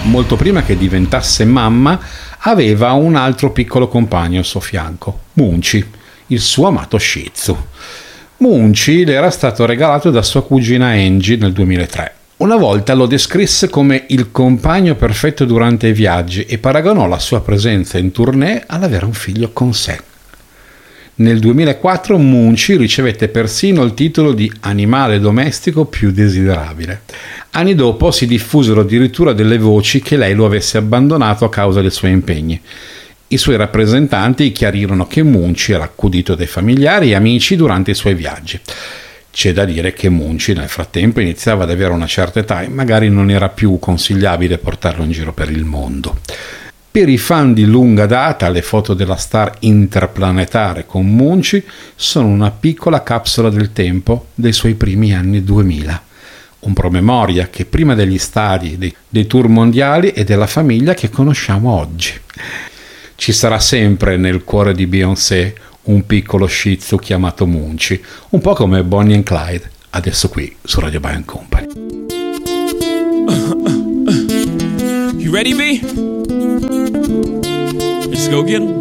molto prima che diventasse mamma, aveva un altro piccolo compagno al suo fianco, Munci, il suo amato Shih Tzu. Munci le era stato regalato da sua cugina Angie nel 2003. Una volta lo descrisse come il compagno perfetto durante i viaggi e paragonò la sua presenza in tournée all'avere un figlio con sé. Nel 2004 Munci ricevette persino il titolo di animale domestico più desiderabile. Anni dopo si diffusero addirittura delle voci che lei lo avesse abbandonato a causa dei suoi impegni. I suoi rappresentanti chiarirono che Munci era accudito dai familiari e amici durante i suoi viaggi. C'è da dire che Munci nel frattempo iniziava ad avere una certa età e magari non era più consigliabile portarlo in giro per il mondo. Per i fan di lunga data, le foto della star interplanetaria con Munci sono una piccola capsula del tempo dei suoi primi anni 2000. Un promemoria che prima degli stadi, dei tour mondiali e della famiglia che conosciamo oggi. Ci sarà sempre nel cuore di Beyoncé un piccolo Shih Tzu chiamato Munci, un po' come Bonnie and Clyde, adesso qui su Radio Bye & Company. You ready, B? Let's go get 'em.